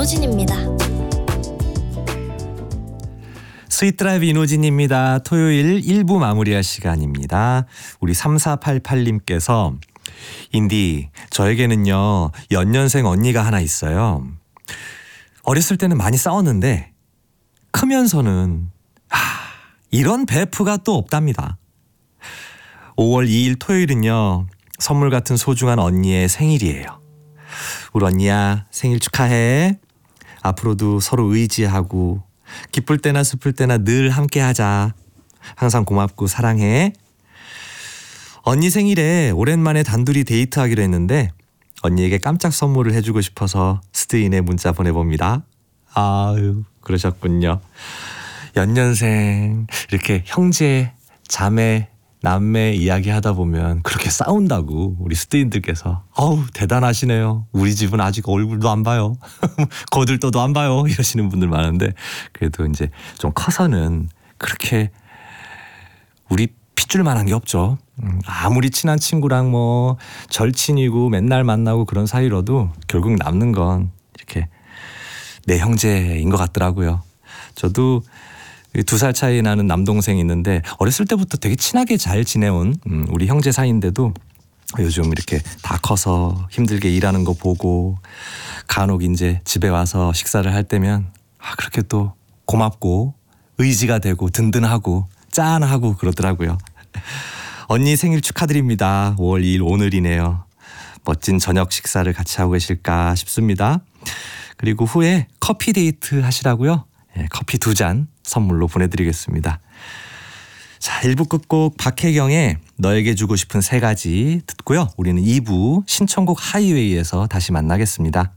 이노진입니다. 스윗드라이브 이노진입니다. 토요일 1부 마무리할 시간입니다. 우리 3488님께서 인디, 저에게는요 연년생 언니가 하나 있어요. 어렸을 때는 많이 싸웠는데 크면서는 이런 베프가 또 없답니다. 5월 2일 토요일은요 선물 같은 소중한 언니의 생일이에요. 우리 언니야, 생일 축하해. 앞으로도 서로 의지하고 기쁠 때나 슬플 때나 늘 함께하자. 항상 고맙고 사랑해. 언니 생일에 오랜만에 단둘이 데이트하기로 했는데 언니에게 깜짝 선물을 해주고 싶어서 스트인에 문자 보내봅니다. 아유, 그러셨군요. 연년생 이렇게 형제, 자매, 남매 이야기하다 보면 그렇게 싸운다고 우리 스트인들께서. 어우, 대단하시네요. 우리 집은 아직 얼굴도 안 봐요. 거들떠도 안 봐요. 이러시는 분들 많은데 그래도 이제 좀 커서는 그렇게 우리 핏줄 만한 게 없죠. 아무리 친한 친구랑 뭐 절친이고 맨날 만나고 그런 사이로도 결국 남는 건 이렇게 내 형제인 것 같더라고요. 저도 2살 차이 나는 남동생이 있는데 어렸을 때부터 되게 친하게 잘 지내온 우리 형제 사이인데도 요즘 이렇게 다 커서 힘들게 일하는 거 보고 간혹 이제 집에 와서 식사를 할 때면 그렇게 또 고맙고 의지가 되고 든든하고 짠하고 그러더라고요. 언니 생일 축하드립니다. 5월 2일 오늘이네요. 멋진 저녁 식사를 같이 하고 계실까 싶습니다. 그리고 후에 커피 데이트 하시라고요. 커피 2잔 선물로 보내드리겠습니다. 자, 1부 끝곡 박혜경의 너에게 주고 싶은 3가지 듣고요. 우리는 2부 신청곡 하이웨이에서 다시 만나겠습니다.